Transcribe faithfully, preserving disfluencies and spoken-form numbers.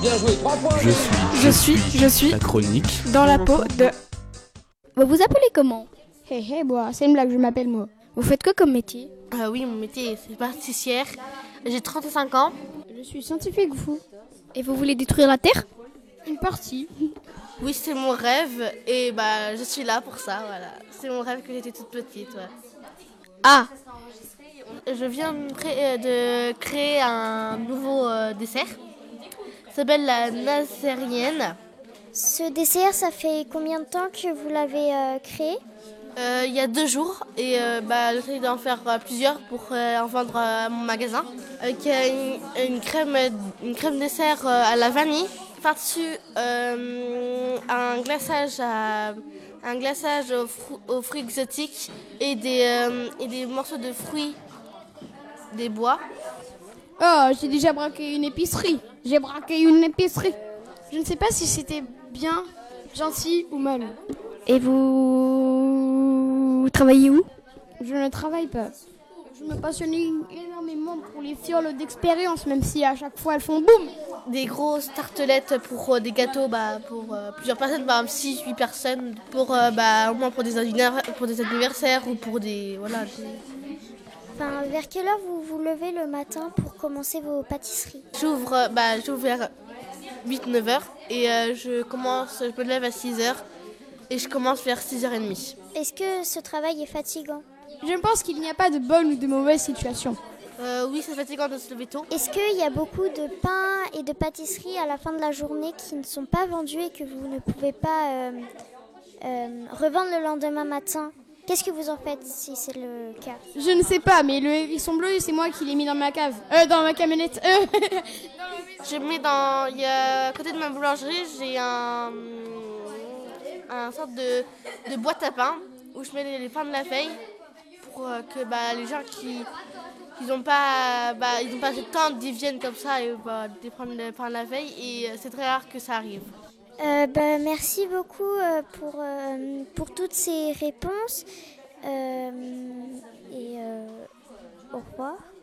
Je suis, Je suis, je suis la chronique. dans la peau de... Vous vous appelez comment? Hé hé, bois, c'est une blague, je m'appelle moi. Vous faites quoi comme métier? Euh, oui, mon métier, c'est pâtissière. J'ai trente-cinq ans. Je suis scientifique fou. Et vous voulez détruire la Terre? Une partie. Oui, c'est mon rêve et bah, je suis là pour ça. Voilà. C'est mon rêve que j'étais toute petite. Ouais. Ah! Je viens de créer, de créer un nouveau euh, dessert. Ça s'appelle la nazérienne. Ce dessert, ça fait combien de temps que vous l'avez euh, créé? Euh, il y a deux jours et euh, bah, j'essaie d'en faire euh, plusieurs pour euh, en vendre à mon magasin. Avec euh, une, une crème, une crème dessert euh, à la vanille. Par-dessus euh, un glaçage, à, un glaçage aux, frou, aux fruits exotiques et des, euh, et des morceaux de fruits des bois. Oh, j'ai déjà braqué une épicerie. J'ai braqué une épicerie. Je ne sais pas si c'était bien, gentil ou mal. Et vous... vous travaillez où? Je ne travaille pas. Je me passionne énormément pour les fioles d'expérience, même si à chaque fois elles font boum. Des grosses tartelettes pour euh, des gâteaux bah, pour euh, plusieurs personnes, par exemple six huit personnes, pour, euh, bah, au moins pour des, pour des anniversaires ou pour des... Voilà, des... Enfin, vers quelle heure vous vous levez le matin pour commencer vos pâtisseries? J'ouvre, bah, j'ouvre vers huit neuf heures et euh, je commence, je me lève à six heures et je commence vers six heures trente. Est-ce que ce travail est fatigant? Je pense qu'il n'y a pas de bonne ou de mauvaise situation. Euh, oui, c'est fatigant de se lever tôt. Est-ce qu'il y a beaucoup de pains et de pâtisseries à la fin de la journée qui ne sont pas vendus et que vous ne pouvez pas euh, euh, revendre le lendemain matin? Qu'est-ce que vous en faites si c'est le cas? Je ne sais pas, mais le hérisson bleu, c'est moi qui l'ai mis dans ma cave. Euh, dans ma camionnette. Euh. Je mets dans... Il y a, à côté de ma boulangerie, j'ai un... un sorte de, de boîte à pain où je mets les, les pains de la veille pour euh, que bah, les gens qui ils n'ont pas, bah, ils ont pas assez de temps d'y viennent comme ça et bah, de prendre le pain de la veille et euh, c'est très rare que ça arrive. Euh, bah, merci beaucoup euh, pour, euh, pour toutes ces réponses euh, et euh, au revoir.